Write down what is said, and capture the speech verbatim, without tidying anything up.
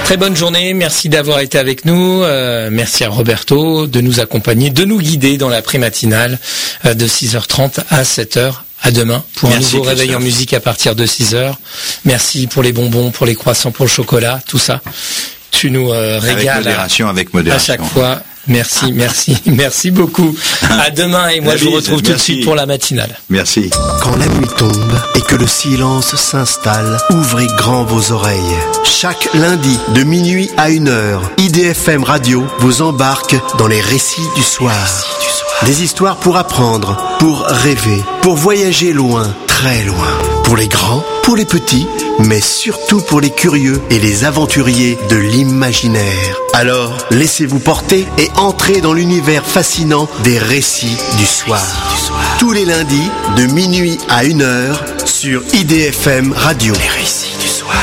Très bonne journée, merci d'avoir été avec nous, euh, merci à Roberto de nous accompagner, de nous guider dans la pré-matinale euh, de six heures trente à sept heures. À demain pour Merci, un nouveau Christophe. réveil en musique à partir de six heures. Merci pour les bonbons, pour les croissants, pour le chocolat, tout ça. Tu nous euh, régales Avec modération, avec à modération. chaque fois. Merci, merci, merci beaucoup. À demain et moi La je vous bise, retrouve tout de merci. suite pour la matinale. Merci. Quand la nuit tombe et que le silence s'installe, ouvrez grand vos oreilles. Chaque lundi, de minuit à une heure, I D F M Radio vous embarque dans les récits du soir. Des histoires pour apprendre, pour rêver, pour voyager loin, très loin. Pour les grands, pour les petits, mais surtout pour les curieux et les aventuriers de l'imaginaire. Alors, laissez-vous porter et entrez dans l'univers fascinant des récits du soir. Tous les lundis, de minuit à une heure, sur I D F M Radio. Les récits.